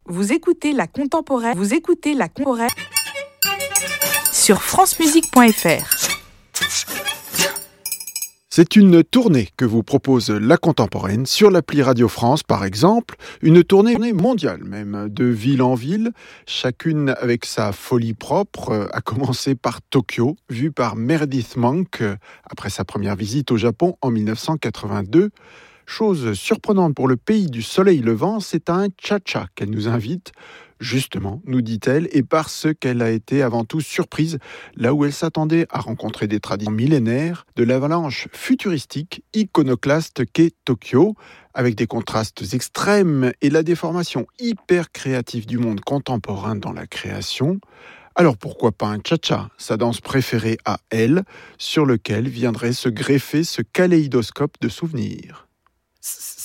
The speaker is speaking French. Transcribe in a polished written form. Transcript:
Vous écoutez la contemporaine. Sur francemusique.fr. C'est une tournée que vous propose La Contemporaine sur l'appli Radio France, par exemple. Une tournée mondiale même, de ville en ville, chacune avec sa folie propre, à commencer par Tokyo, vue par Meredith Monk après sa première visite au Japon en 1982. Chose surprenante pour le pays du soleil levant, c'est à un cha-cha qu'elle nous invite. Justement, nous dit-elle, et parce qu'elle a été avant tout surprise, là où elle s'attendait à rencontrer des traditions millénaires, de l'avalanche futuristique, iconoclaste qu'est Tokyo, avec des contrastes extrêmes et la déformation hyper créative du monde contemporain dans la création. Alors pourquoi pas un cha-cha, sa danse préférée à elle, sur lequel viendrait se greffer ce kaléidoscope de souvenirs.